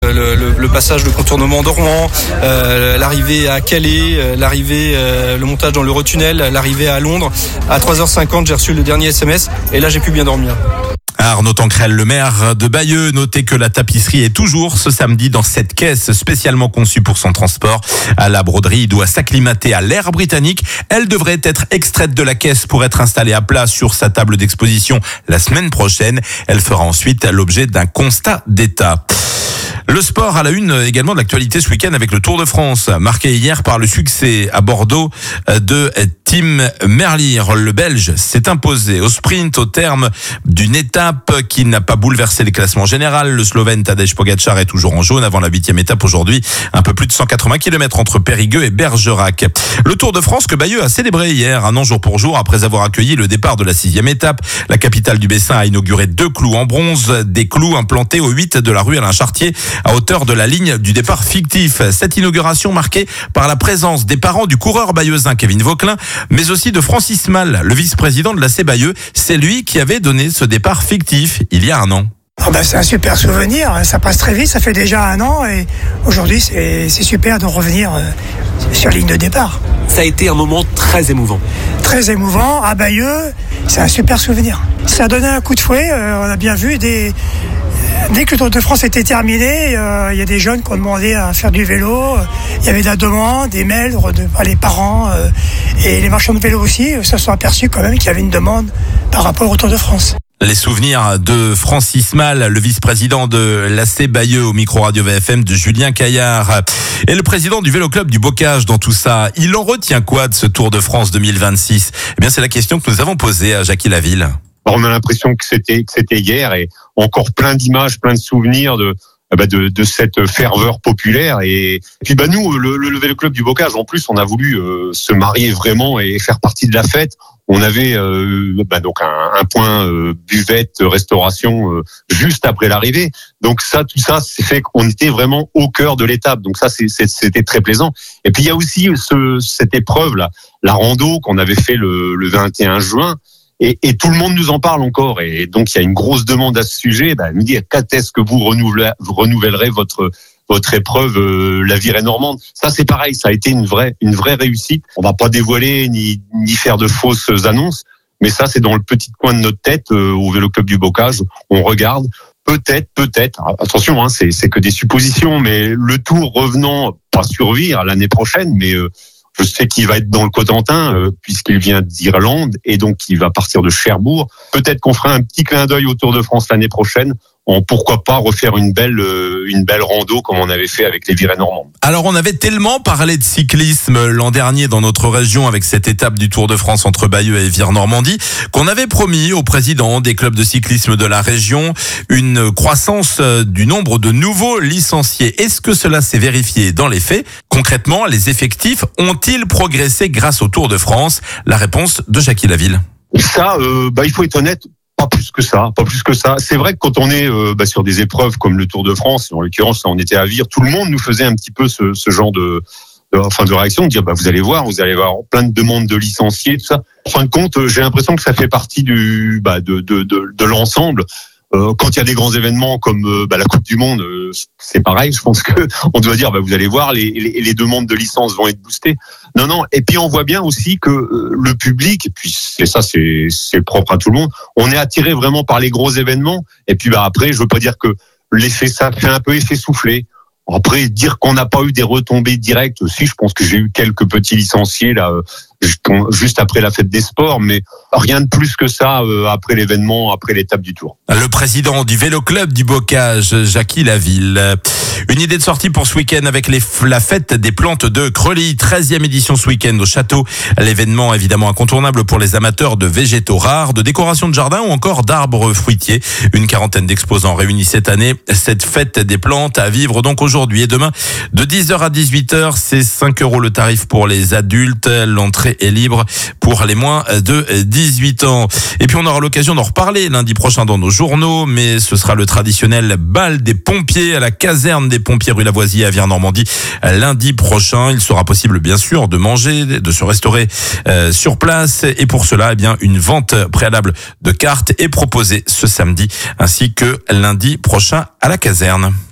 le passage de contournement de Rouen, l'arrivée à Calais, le montage dans l'Eurotunnel, l'arrivée à Londres. À 3h50, j'ai reçu le dernier SMS et là, j'ai pu bien dormir. Arnaud Tancrel, le maire de Bayeux, notait que la tapisserie est toujours ce samedi dans cette caisse spécialement conçue pour son transport. La broderie doit s'acclimater à l'air britannique. Elle devrait être extraite de la caisse pour être installée à plat sur sa table d'exposition la semaine prochaine. Elle fera ensuite l'objet d'un constat d'état. Le sport à la une également de l'actualité ce week-end avec le Tour de France, marqué hier par le succès à Bordeaux de Tim Merlier. Le Belge s'est imposé au sprint au terme d'une étape qui n'a pas bouleversé les classements généraux. Le Slovène Tadej Pogačar est toujours en jaune avant la 8e étape aujourd'hui. Un peu plus de 180 km entre Périgueux et Bergerac. Le Tour de France que Bayeux a célébré hier, un an jour pour jour après avoir accueilli le départ de la 6e étape. La capitale du Bessin a inauguré 2 clous en bronze, des clous implantés au 8 de la rue Alain Chartier à hauteur de la ligne du départ fictif. Cette inauguration marquée par la présence des parents du coureur bayeuxin Kevin Vauquelin, mais aussi de Francis Mal, le vice-président de l'AC Bayeux. C'est lui qui avait donné ce départ fictif il y a un an. C'est un super souvenir, ça passe très vite, ça fait déjà un an et aujourd'hui c'est super de revenir sur la ligne de départ. Ça a été un moment très émouvant. Très émouvant, à Bayeux, c'est un super souvenir. Ça a donné un coup de fouet, on a bien vu dès que le Tour de France était terminé, il y a des jeunes qui ont demandé à faire du vélo, il y avait de la demande, des mails les parents et les marchands de vélo aussi se sont aperçus quand même qu'il y avait une demande par rapport au Tour de France. Les souvenirs de Francis Mal, le vice-président de l'AC Bayeux au micro-radio VFM de Julien Caillard. Et le président du Vélo Club du Bocage dans tout ça, il en retient quoi de ce Tour de France 2026 ? Eh bien, c'est la question que nous avons posée à Jackie Laville. On a l'impression que c'était hier et encore plein d'images, plein de souvenirs de cette ferveur populaire. Et puis nous, le Vélo Club du Bocage, en plus, on a voulu se marier vraiment et faire partie de la fête. On avait donc un point buvette, restauration juste après l'arrivée. Donc tout ça, c'est fait qu'on était vraiment au cœur de l'étape. Donc ça, c'était très plaisant. Et puis il y a aussi cette épreuve là, la rando qu'on avait fait le 21 juin. Et tout le monde nous en parle encore. Et donc il y a une grosse demande à ce sujet. Me dire quand est-ce que vous renouvellerez votre épreuve, la virée normande. Ça, c'est pareil, ça a été une vraie réussite. On va pas dévoiler ni faire de fausses annonces, mais ça, c'est dans le petit coin de notre tête, au Vélo Club du Bocage. On regarde, peut-être, attention, c'est que des suppositions, mais le Tour revenant, pas survivre l'année prochaine, mais je sais qu'il va être dans le Cotentin, puisqu'il vient d'Irlande, et donc il va partir de Cherbourg. Peut-être qu'on fera un petit clin d'œil au Tour de France l'année prochaine, pourquoi pas refaire une belle rando comme on avait fait avec les virées normandes. Alors on avait tellement parlé de cyclisme l'an dernier dans notre région avec cette étape du Tour de France entre Bayeux et Vire-Normandie qu'on avait promis au président des clubs de cyclisme de la région une croissance du nombre de nouveaux licenciés. Est-ce que cela s'est vérifié dans les faits ? Concrètement, les effectifs ont-ils progressé grâce au Tour de France ? La réponse de Jackie Laville. Ça, il faut être honnête. Pas plus que ça. C'est vrai que quand on est sur des épreuves comme le Tour de France, en l'occurrence, là, on était à Vire, tout le monde nous faisait un petit peu ce genre de réaction, de dire vous allez voir plein de demandes de licenciés, tout ça. En fin de compte, j'ai l'impression que ça fait partie de l'ensemble. Quand il y a des grands événements comme la Coupe du Monde, c'est pareil. Je pense que on doit dire vous allez voir les demandes de licence vont être boostées. Non. Et puis on voit bien aussi que le public, et puis c'est propre à tout le monde. On est attiré vraiment par les gros événements. Et puis après, je veux pas dire que ça fait un peu effet soufflé. Après, dire qu'on n'a pas eu des retombées directes aussi, je pense que j'ai eu quelques petits licenciés là juste après la fête des sports, mais rien de plus que ça après l'événement, après l'étape du Tour. Le président du Vélo Club du Bocage, Jackie Laville. Une idée de sortie pour ce week-end avec la fête des plantes de Creully, 13e édition ce week-end au château. L'événement évidemment incontournable pour les amateurs de végétaux rares, de décoration de jardin ou encore d'arbres fruitiers. Une quarantaine d'exposants réunis cette année. Cette fête des plantes à vivre donc aujourd'hui et demain de 10h à 18h. C'est 5 € le tarif pour les adultes. L'entrée est libre pour les moins de 18 ans. Et puis on aura l'occasion d'en reparler lundi prochain dans nos journaux, mais ce sera le traditionnel bal des pompiers à la caserne des pompiers rue Lavoisier à Vire-Normandie lundi prochain. Il sera possible bien sûr de manger, de se restaurer sur place, et pour cela une vente préalable de cartes est proposée ce samedi ainsi que lundi prochain à la caserne.